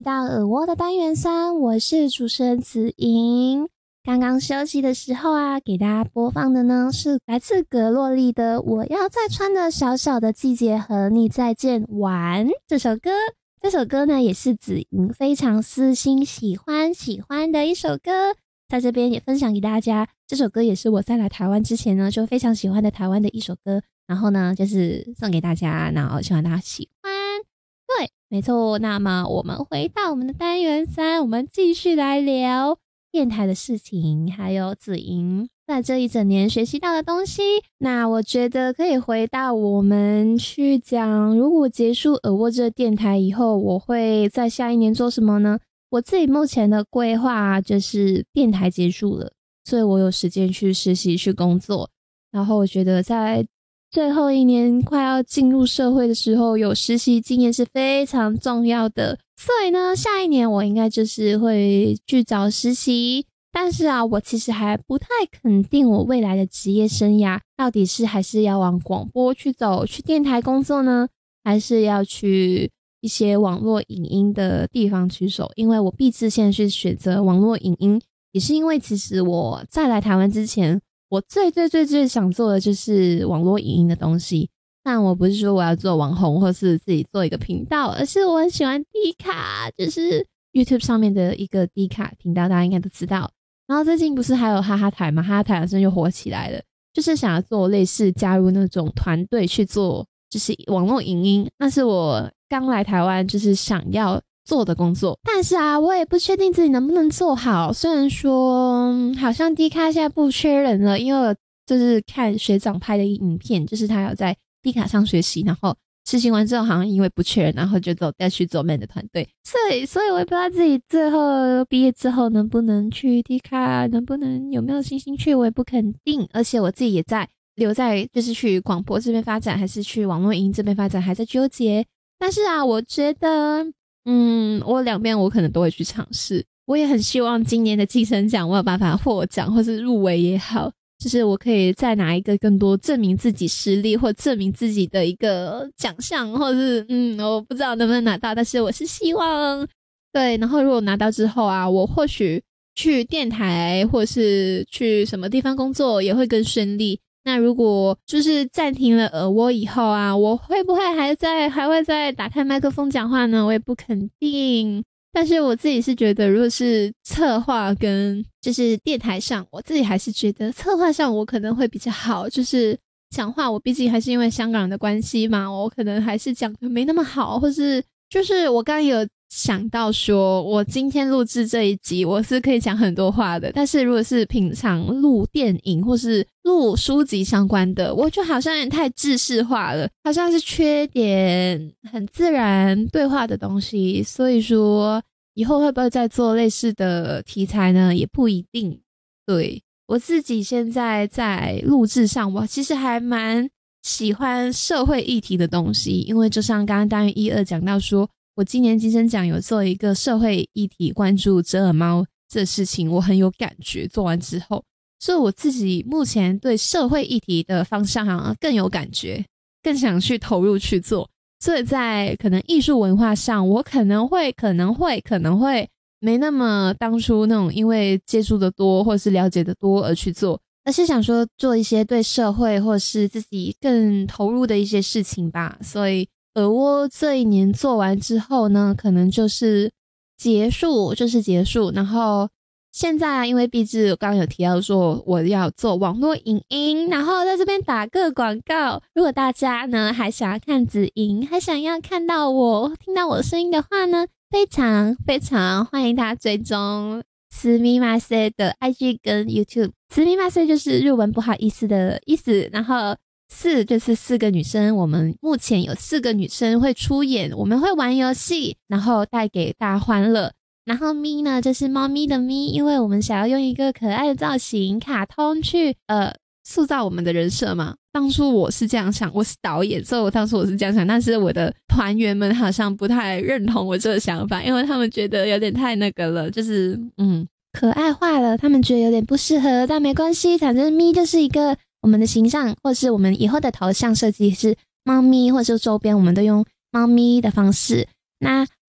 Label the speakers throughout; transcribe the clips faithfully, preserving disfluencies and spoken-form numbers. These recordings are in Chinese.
Speaker 1: 到耳蜗的单元三，我是主持人子莹。刚刚休息的时候啊，给大家播放的呢是来自格洛丽的《我要再穿的小小的季节和你再见完》这首歌。这首歌呢也是子莹非常私心喜欢喜欢的一首歌，在这边也分享给大家。这首歌也是我在来台湾之前呢就非常喜欢的台湾的一首歌，然后呢就是送给大家，然后希望大家喜欢。对，没错。那么我们回到我们的单元三，我们继续来聊电台的事情，还有子莹在这一整年学习到的东西。那我觉得可以回到我们去讲，如果结束耳蜗这电台以后，我会在下一年做什么呢？我自己目前的规划就是电台结束了，所以我有时间去实习去工作，然后我觉得在最后一年快要进入社会的时候，有实习经验是非常重要的。所以呢，下一年我应该就是会去找实习。但是啊，我其实还不太肯定我未来的职业生涯到底是还是要往广播去走，去电台工作呢，还是要去一些网络影音的地方去走。因为我毕志现在是选择网络影音，也是因为其实我在来台湾之前，我最最最最想做的就是网络影音的东西。但我不是说我要做网红或是自己做一个频道，而是我很喜欢 D 卡，就是 YouTube 上面的一个 D 卡频道，大家应该都知道。然后最近不是还有哈哈台嘛，哈哈台好像又火起来了，就是想要做类似加入那种团队去做就是网络影音，那是我刚来台湾就是想要做的工作。但是啊，我也不确定自己能不能做好。虽然说、嗯、好像 D 卡现在不缺人了，因为我就是看学长拍的影片，就是他有在 D 卡上学习，然后实习完之后好像因为不缺人，然后就走再去做 man 的团队。所以所以我也不知道自己最后毕业之后能不能去 D 卡，能不能有没有信心去，我也不肯定。而且我自己也在留在就是去广播这边发展，还是去网络影音这边发展，还在纠结。但是啊，我觉得嗯，我两边我可能都会去尝试。我也很希望今年的金声奖我有办法获奖，或是入围也好，就是我可以再拿一个更多证明自己实力或证明自己的一个奖项，或是嗯，我不知道能不能拿到，但是我是希望。对，然后如果拿到之后啊，我或许去电台或是去什么地方工作也会更顺利。那如果就是暂停了耳蜗以后啊，我会不会还在还会再打开麦克风讲话呢？我也不肯定。但是我自己是觉得，如果是策划跟就是电台上，我自己还是觉得策划上我可能会比较好。就是讲话，我毕竟还是因为香港人的关系嘛，我可能还是讲的没那么好，或是就是我刚刚有想到说，我今天录制这一集我是可以讲很多话的，但是如果是平常录电影或是录书籍相关的，我就好像有点太制式化了，好像是缺点很自然对话的东西。所以说以后会不会再做类似的题材呢，也不一定。对，我自己现在在录制上，我其实还蛮喜欢社会议题的东西，因为就像刚刚单元一二讲到说，我今年金声奖有做一个社会议题关注折耳猫这事情，我很有感觉，做完之后，所以我自己目前对社会议题的方向好像更有感觉，更想去投入去做。所以在可能艺术文化上，我可能会可能会可能会没那么当初那种因为接触的多或是了解的多而去做，而是想说做一些对社会或是自己更投入的一些事情吧。所以耳蜗这一年做完之后呢，可能就是结束就是结束。然后现在啊，因为毕竟我刚刚有提到说我要做网络影音，然后在这边打个广告，如果大家呢还想要看子莹，还想要看到我听到我的声音的话呢，非常非常欢迎大家追踪すみません的 I G 跟 YouTube。 すみません就是日文不好意思的意思，然后四就是四个女生，我们目前有四个女生会出演，我们会玩游戏，然后带给大家欢乐。然后咪呢就是猫咪的咪，因为我们想要用一个可爱的造型卡通去呃塑造我们的人设嘛。当初我是这样想，我是导演，所以我当初我是这样想，但是我的团员们好像不太认同我这个想法，因为他们觉得有点太那个了，就是嗯可爱化了，他们觉得有点不适合。但没关系，反正咪就是一个我们的形象，或是我们以后的头像设计是猫咪，或是周边我们都用猫咪的方式。那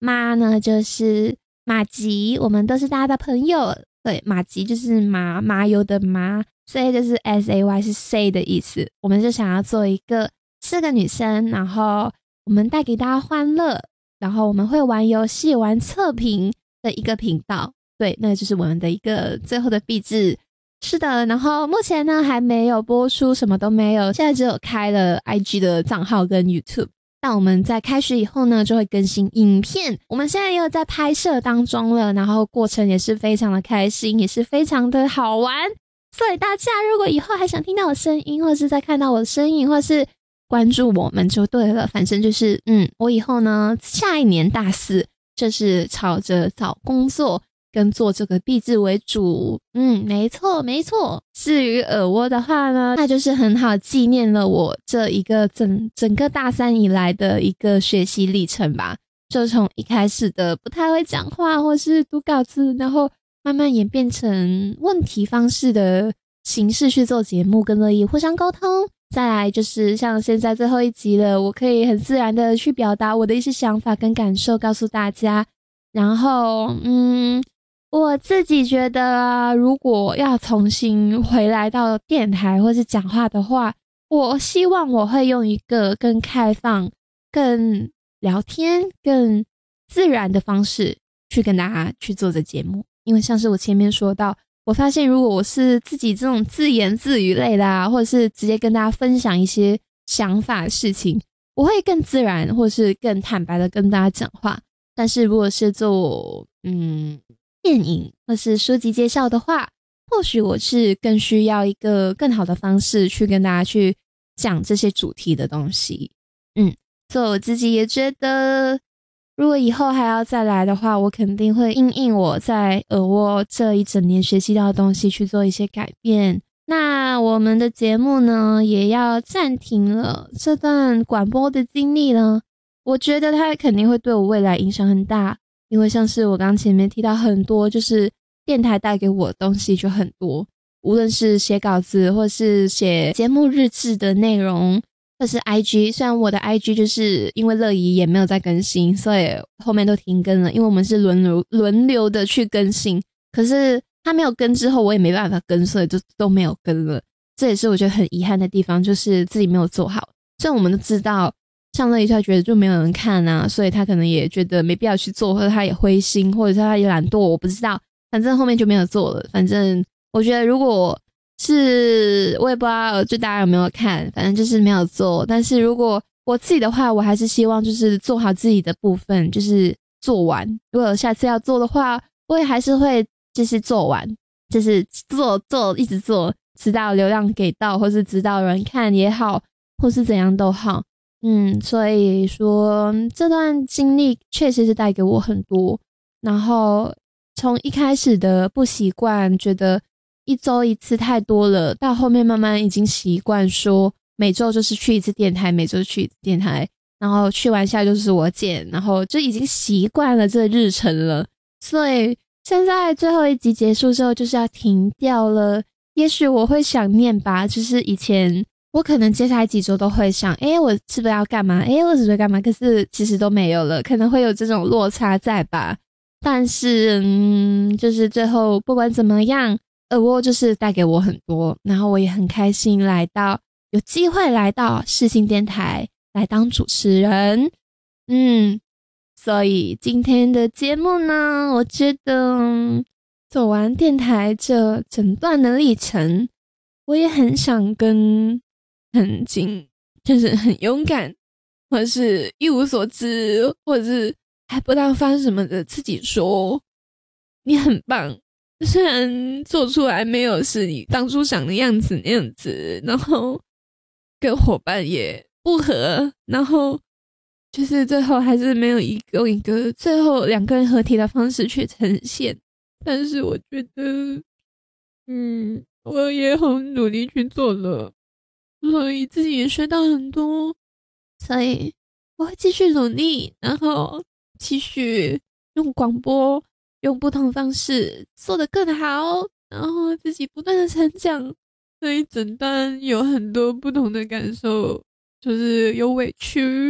Speaker 1: 妈呢就是马吉，我们都是大家的朋友。对，马吉就是麻麻油的麻，所以就是 S A Y 是 say 的意思。我们就想要做一个四个女生，然后我们带给大家欢乐，然后我们会玩游戏玩测评的一个频道。对，那就是我们的一个最后的壁纸。是的，然后目前呢还没有播出，什么都没有，现在只有开了 I G 的账号跟 YouTube。但我们在开学以后呢就会更新影片，我们现在也有在拍摄当中了，然后过程也是非常的开心，也是非常的好玩。所以大家如果以后还想听到我声音，或是再看到我的身影，或是关注我们就对了。反正就是嗯，我以后呢下一年大四就是朝着找工作跟做这个壁纸为主。嗯，没错没错。至于耳蜗的话呢，那就是很好纪念了我这一个整整个大三以来的一个学习历程吧。就从一开始的不太会讲话或是读稿子，然后慢慢演变成问题方式的形式去做节目，跟乐意互相沟通。再来就是像现在最后一集了，我可以很自然的去表达我的一些想法跟感受告诉大家。然后嗯我自己觉得啊，如果要重新回来到电台或是讲话的话，我希望我会用一个更开放、更聊天、更自然的方式去跟大家去做这节目。因为像是我前面说到，我发现如果我是自己这种自言自语类的啊，或者是直接跟大家分享一些想法的事情，我会更自然或是更坦白的跟大家讲话。但是如果是做嗯电影或是书籍介绍的话，或许我是更需要一个更好的方式去跟大家去讲这些主题的东西。嗯，所以我自己也觉得如果以后还要再来的话，我肯定会因应我在耳蜗这一整年学习到的东西去做一些改变。那我们的节目呢也要暂停了，这段广播的经历呢，我觉得它肯定会对我未来影响很大。因为像是我刚前面提到很多，就是电台带给我的东西就很多，无论是写稿子或是写节目日志的内容，或是 I G。 虽然我的 I G 就是因为乐怡也没有在更新，所以后面都停更了，因为我们是轮流轮流的去更新，可是他没有更之后我也没办法更，所以就都没有更了。这也是我觉得很遗憾的地方，就是自己没有做好。虽然我们都知道像乐怡他觉得就没有人看啊，所以他可能也觉得没必要去做，或者他也灰心，或者是他也懒惰，我不知道，反正后面就没有做了。反正我觉得如果是我也不知道就大家有没有看，反正就是没有做。但是如果我自己的话，我还是希望就是做好自己的部分，就是做完。如果下次要做的话，我也还是会就是做完，就是做做一直做，直到流量给到，或是直到有人看也好，或是怎样都好。嗯，所以说这段经历确实是带给我很多。然后从一开始的不习惯，觉得一周一次太多了，到后面慢慢已经习惯说每周就是去一次电台，每周去一次电台，然后去完下就是我剪，然后就已经习惯了这个日程了。所以现在最后一集结束之后就是要停掉了。也许我会想念吧，就是以前我可能接下来几周都会想，诶我是不是要干嘛，诶我是不是干嘛，可是其实都没有了，可能会有这种落差在吧。但是嗯，就是最后不管怎么样，耳蜗就是带给我很多，然后我也很开心来到有机会来到世新电台来当主持人。嗯，所以今天的节目呢，我觉得、嗯、走完电台这整段的历程，我也很想跟很紧就是很勇敢或者是一无所知或者是还不知道发生什么的自己说，你很棒，虽然做出来没有是你当初想的样子那样子，然后跟伙伴也不合，然后就是最后还是没有一个用一个最后两个人合体的方式去呈现。但是我觉得嗯，我也很努力去做了，所以自己也学到很多，所以我会继续努力，然后继续用广播用不同方式做得更好，然后自己不断的成长。所以整段有很多不同的感受，就是有委屈，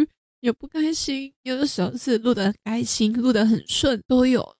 Speaker 2: 有不开心，有的时候是录得很开心，录得很顺，都有。